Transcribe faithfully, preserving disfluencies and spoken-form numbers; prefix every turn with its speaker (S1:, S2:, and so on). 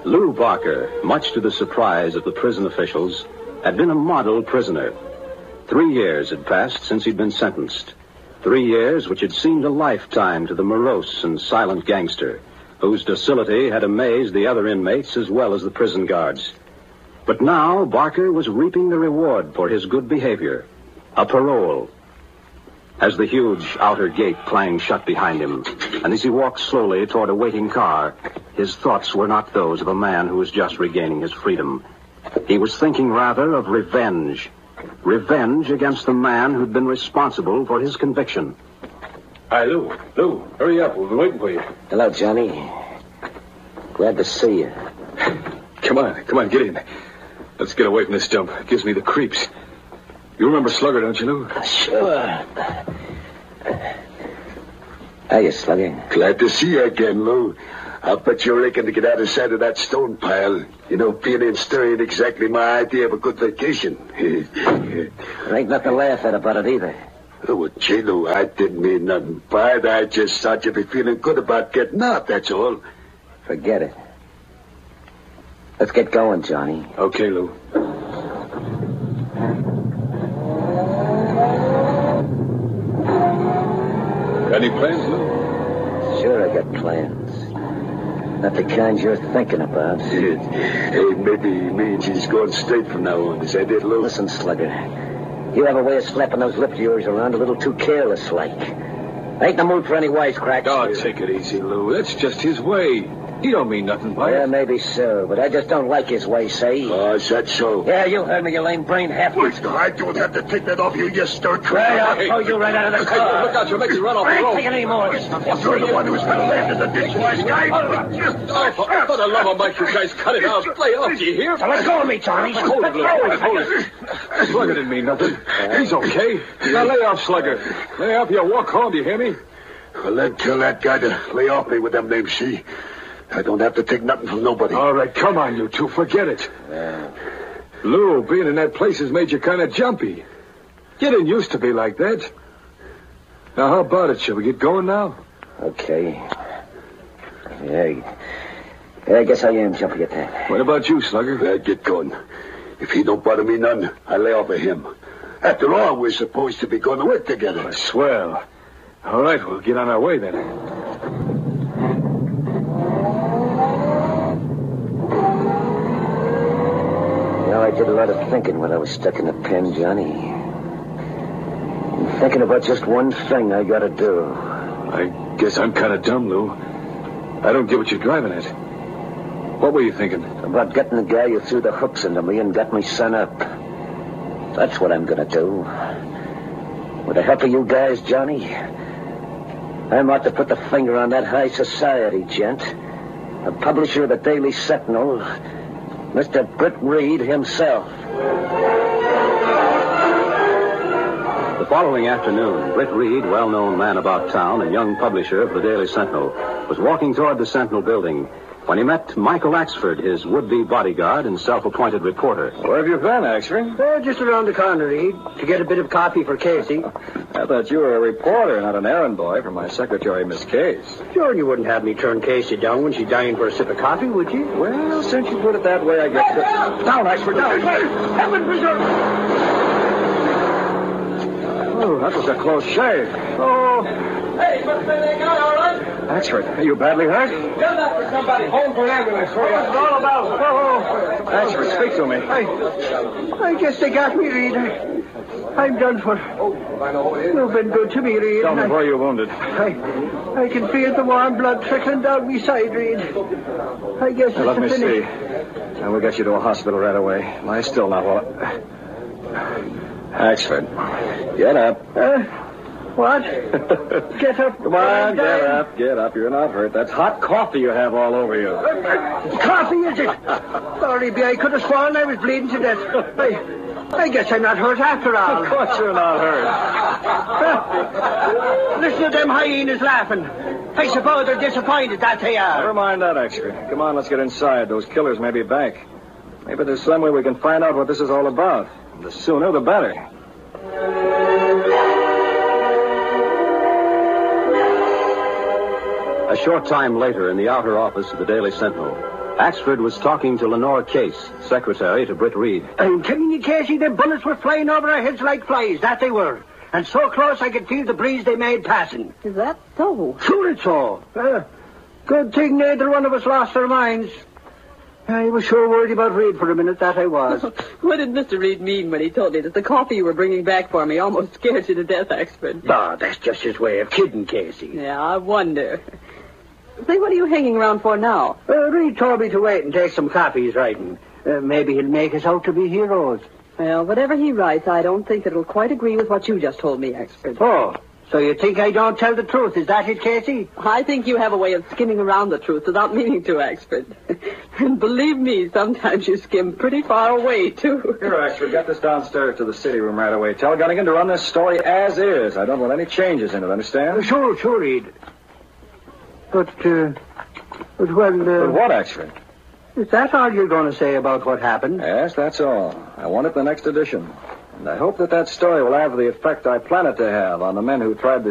S1: Lou Barker, much to the surprise of the prison officials, had been a model prisoner. Three years had passed since he'd been sentenced. Three years which had seemed a lifetime to the morose and silent gangster, whose docility had amazed the other inmates as well as the prison guards. But now Barker was reaping the reward for his good behavior, a parole. As the huge outer gate clanged shut behind him, and as he walked slowly toward a waiting car, his thoughts were not those of a man who was just regaining his freedom. He was thinking rather of revenge. Revenge against the man who'd been responsible for his conviction.
S2: Hi, Lou. Lou, hurry up. We've been waiting for you.
S3: Hello, Johnny. Glad to see you.
S2: Come on. Come on, get in. Let's get away from this dump. It gives me the creeps. You remember Slugger, don't you, Lou?
S3: Sure. Hiya, Slugger.
S4: Glad to see you again, Lou. I'll bet you're aching to get out of sight of that stone pile. You know, being in stir ain't exactly my idea of a good vacation.
S3: There ain't nothing to laugh at about it either.
S4: Oh, well, gee, Lou, I didn't mean nothing by it. I just thought you'd be feeling good about getting out, that's all.
S3: Forget it. Let's get going, Johnny.
S2: Okay, Lou. Got any plans, Lou?
S3: Sure, I got plans. Not the kind you're thinking about.
S4: Hey, maybe he means he's going straight from now on. Is that it, Lou?
S3: Listen, Slugger. You have a way of slapping those lips of yours around a little too careless-like. I ain't in the mood for any wisecracks.
S2: Oh, take it easy, Lou. That's just his way. He don't mean nothing by
S3: Yeah,
S2: it.
S3: maybe so, but I just don't like his way, say.
S4: Oh, is that so?
S3: Yeah, you heard me, you lame-brained half.
S4: Wait, I don't have to take that off you, you stir
S3: Right, I'll throw you right out of the car.
S2: Look out, you'll make me run off the
S3: I ain't
S2: road.
S3: taking any more.
S4: You're the one who's been left in the ditch, wise guy.
S2: Oh, for, for the love of Mike, you guys cut it out. Lay off, do you hear?
S3: Now, let go of me, Johnny.
S2: Hold it, Lou. Hold it, hold it. Slugger didn't mean nothing. He's okay. Now lay off, Slugger. Lay off, you walk home, do you hear me?
S4: Well, then tell that guy to lay off me with them names, see? I don't have to take nothing from nobody.
S2: All right, come on, you two. Forget it.
S3: Yeah.
S2: Lou, being in that place has made you kind of jumpy. You didn't used to be like that. Now, how about it? Shall we get going now?
S3: Okay. Yeah, yeah, I guess I am jumpy at that.
S2: What about you, Slugger?
S4: Well, get going. If he don't bother me none, I lay off of him. After all, we're supposed to be going to work together.
S2: Swell. All right, we'll get on our way then.
S3: You know, I did a lot of thinking when I was stuck in the pen, Johnny. I'm thinking about just one thing I gotta do.
S2: I guess I'm kind of dumb, Lou. I don't get what you're driving at. What were you thinking?
S3: About getting the guy who threw the hooks into me and got me sent up. That's what I'm gonna do. With the help of you guys, Johnny, I'm out to put the finger on that high society gent, the publisher of the Daily Sentinel, Mister Britt Reed himself.
S1: The following afternoon, Britt Reed, well-known man about town and young publisher of the Daily Sentinel, was walking toward the Sentinel building when he met Michael Axford, his would-be bodyguard and self-appointed reporter.
S5: Where have you been, Axford?
S6: Uh, just around the corner, Reed, to get a bit of coffee for Casey.
S5: I thought you were a reporter, not an errand boy for my secretary, Miss Case.
S6: Sure, you wouldn't have me turn Casey down when she's dying for a sip of coffee, would you?
S5: Well, since you put it that way, I guess... That...
S6: Down, Axford, down! Heaven preserve!
S5: Oh, that was a close shave. Oh...
S7: Hey, what's the thing got, all right?
S5: Axford, are you badly hurt?
S7: Yell that for somebody. Home for an ambulance. Hurry up.
S6: What's it all about? Oh,
S5: Axford, speak to me.
S6: I, I guess they got me, Reed. I'm done for. You've been good to me, Reed.
S5: Tell me
S6: I,
S5: where you're wounded.
S6: I, I can feel the warm blood trickling down my side, Reed. I guess
S5: Now, let me
S6: it's a
S5: see.
S6: finish.
S5: Now, we'll get you to a hospital right away. Lie still now while... Axford, get up.
S6: Uh, what? Get up.
S5: Come on, get up, get up. You're not hurt. That's hot coffee you have all over you.
S6: Coffee, is it? Sorry, B, I could have sworn I was bleeding to death. I, I guess I'm not hurt after all.
S5: Of course you're not hurt.
S6: Listen to them hyenas laughing. I suppose they're disappointed, that they are.
S5: Never mind that, Axford. Come on, let's get inside. Those killers may be back. Maybe there's some way we can find out what this is all about. The sooner, the better.
S1: A short time later, in the outer office of the Daily Sentinel, Axford was talking to Lenore Case, secretary to Britt Reed.
S6: I'm telling you, Casey, the bullets were flying over our heads like flies. That they were. And so close I could feel the breeze they made passing.
S8: Is that so?
S6: Sure it's so. Uh, good thing neither one of us lost our minds. I was sure worried about Reed for a minute, that I was.
S8: What did Mister Reed mean when he told me that the coffee you were bringing back for me almost scared you to death, Axford?
S6: Oh, that's just his way of kidding, Casey.
S8: Yeah, I wonder. Say, what are you hanging around for now?
S6: Uh, Reed told me to wait and take some coffee he's writing. Uh, maybe he'll make us out to be heroes.
S8: Well, whatever he writes, I don't think it'll quite agree with what you just told me, Axford.
S6: Oh, so you think I don't tell the truth? Is that it, Casey?
S8: I think you have a way of skimming around the truth without meaning to, Axford. And believe me, sometimes you skim pretty far away, too.
S5: Here, Axford, get this downstairs to the city room right away. Tell Gunnigan to run this story as is. I don't want any changes in it, understand?
S6: Uh, sure, sure, Reed. But, uh, but well, uh...
S5: But what, Axford?
S6: Is that all you're going to say about what happened?
S5: Yes, that's all. I want it in the next edition. And I hope that that story will have the effect I plan it to have on the men who tried to